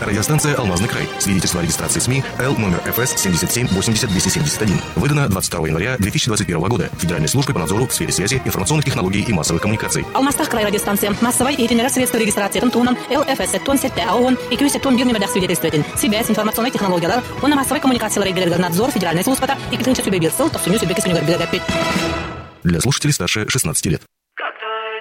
Радиостанция «Алмазный край». Свидетельство о регистрации СМИ Л номер ФС 77-80-271. Выдано 22 января 2021 года Федеральной службой по надзору в сфере связи, информационных технологий и массовых коммуникаций. Алмастах край радиостанция. Массовой и средства регистрации тонн ЛФС тонн сетте АОН и кюсе тонн бирнемедах свидетельствователь. Связь, информационной технологиялар, он массовой коммуникации регулярный надзор Федеральной службы и китынча субъект СЛ, то суню субъект Для слушателей старше 16 лет.